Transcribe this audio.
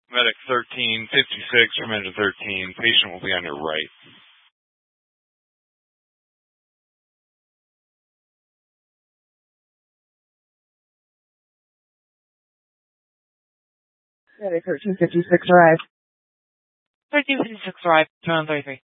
Medic 1356, recommended 13. Patient will be on your right. Medic 1356 arrived. 1356 arrived, 2133.